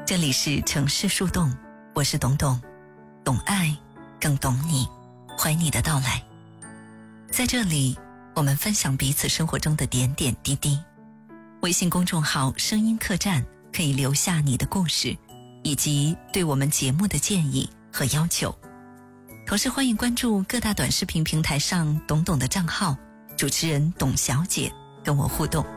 这里是城市树洞，我是董董，懂爱更懂你，欢迎你的到来。在这里，我们分享彼此生活中的点点滴滴。微信公众号声音客栈可以留下你的故事，以及对我们节目的建议和要求。同时欢迎关注各大短视频平台上董董的账号，主持人董小姐跟我互动。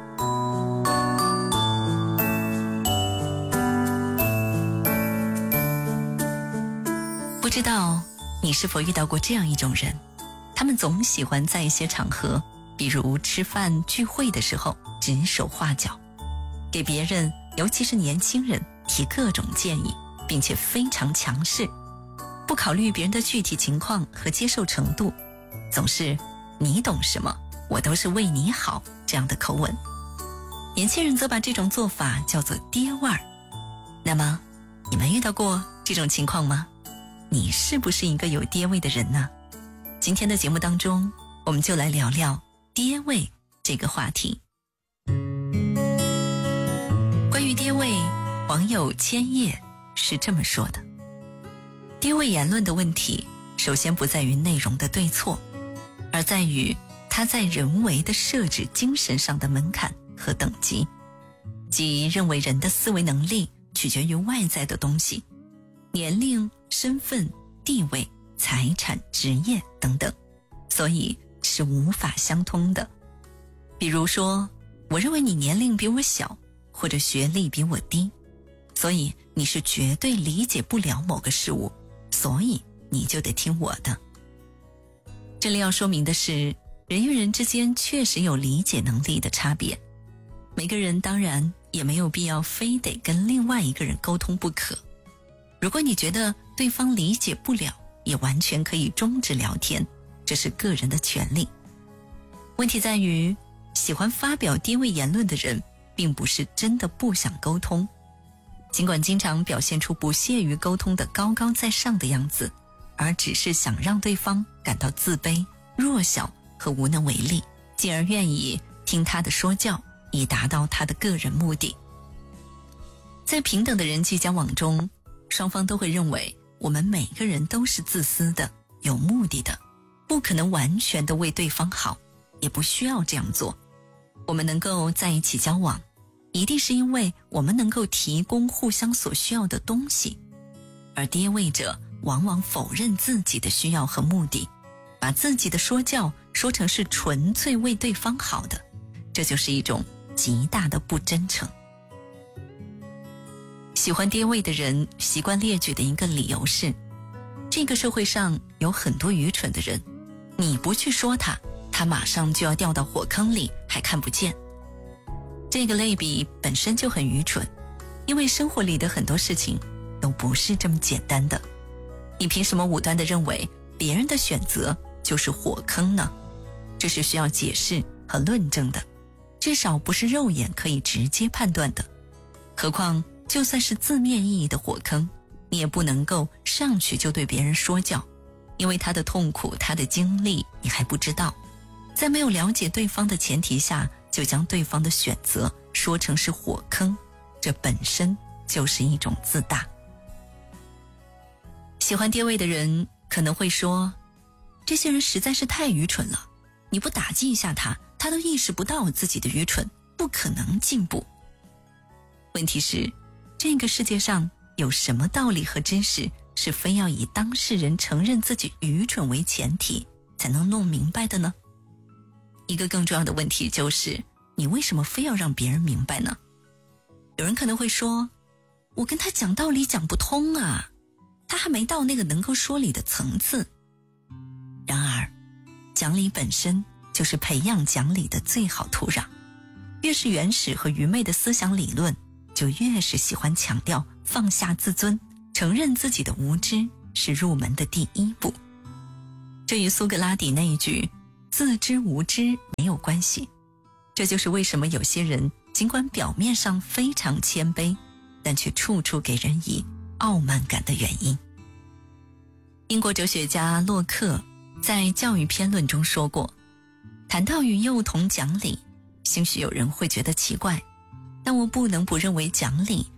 不知道你是否遇到过这样一种人，他们总喜欢在一些场合，比如吃饭聚会的时候指手画脚，给别人，尤其是年轻人提各种建议，并且非常强势，不考虑别人的具体情况和接受程度，总是你懂什么，我都是为你好这样的口吻。年轻人则把这种做法叫做爹味儿。那么你们遇到过这种情况吗？你是不是一个有爹味的人呢？今天的节目当中，我们就来聊聊爹味这个话题。关于爹味，网友千叶是这么说的：爹味言论的问题，首先不在于内容的对错，而在于它在人为的设置精神上的门槛和等级，即认为人的思维能力取决于外在的东西，年龄、身份、地位、财产、职业等等，所以是无法相通的。比如说，我认为你年龄比我小，或者学历比我低，所以你是绝对理解不了某个事物，所以你就得听我的。这里要说明的是，人与人之间确实有理解能力的差别，每个人当然也没有必要非得跟另外一个人沟通不可。如果你觉得对方理解不了，也完全可以终止聊天，这是个人的权利。问题在于，喜欢发表低位言论的人并不是真的不想沟通，尽管经常表现出不屑于沟通的高高在上的样子，而只是想让对方感到自卑、弱小和无能为力，进而愿意听他的说教，以达到他的个人目的。在平等的人际交往中，双方都会认为我们每个人都是自私的、有目的的，不可能完全的为对方好，也不需要这样做。我们能够在一起交往，一定是因为我们能够提供互相所需要的东西，而爹味者往往否认自己的需要和目的，把自己的说教说成是纯粹为对方好的，这就是一种极大的不真诚。喜欢爹味的人习惯列举的一个理由是，这个社会上有很多愚蠢的人，你不去说他，他马上就要掉到火坑里，还看不见。这个类比本身就很愚蠢，因为生活里的很多事情都不是这么简单的。你凭什么武断地认为别人的选择就是火坑呢？这是需要解释和论证的，至少不是肉眼可以直接判断的。何况就算是字面意义的火坑，你也不能够上去就对别人说教，因为他的痛苦、他的经历你还不知道，在没有了解对方的前提下，就将对方的选择说成是火坑，这本身就是一种自大。喜欢爹味的人可能会说，这些人实在是太愚蠢了，你不打击一下他，他都意识不到自己的愚蠢，不可能进步。问题是，这个世界上有什么道理和知识是非要以当事人承认自己愚蠢为前提才能弄明白的呢？一个更重要的问题就是，你为什么非要让别人明白呢？有人可能会说，我跟他讲道理讲不通啊，他还没到那个能够说理的层次。然而，讲理本身就是培养讲理的最好土壤，越是原始和愚昧的思想理论，就越是喜欢强调放下自尊，承认自己的无知是入门的第一步。这与苏格拉底那一句自知无知没有关系，这就是为什么有些人尽管表面上非常谦卑，但却处处给人以傲慢感的原因。英国哲学家洛克在《教育篇论》中说过，谈到与幼童讲理，兴许有人会觉得奇怪，但我不能不认为讲理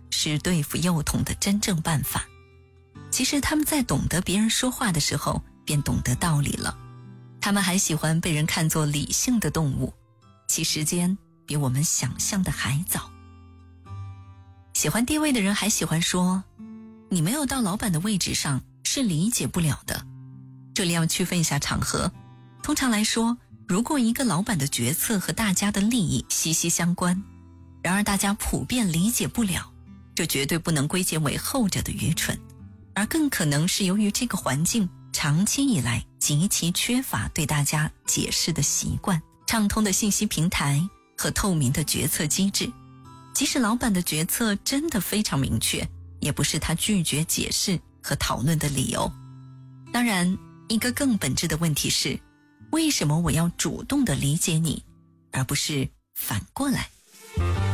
是对付幼童的真正办法。其实他们在懂得别人说话的时候便懂得道理了。他们还喜欢被人看作理性的动物，其时间比我们想象的还早。喜欢低位的人还喜欢说，你没有到老板的位置上是理解不了的。这里要区分一下场合。通常来说，如果一个老板的决策和大家的利益息息相关，然而大家普遍理解不了，这绝对不能归结为后者的愚蠢，而更可能是由于这个环境长期以来极其缺乏对大家解释的习惯、畅通的信息平台和透明的决策机制。即使老板的决策真的非常明确，也不是他拒绝解释和讨论的理由。当然，一个更本质的问题是，为什么我要主动地理解你，而不是反过来？